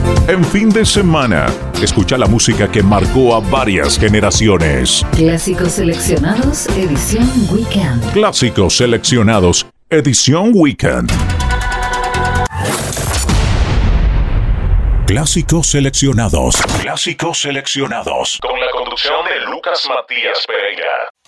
En fin de semana, escucha la música que marcó a varias generaciones. Clásicos seleccionados, edición Weekend. Clásicos seleccionados, edición Weekend. Clásicos seleccionados. Clásicos seleccionados. Con la conducción de Lucas Matías Pereira.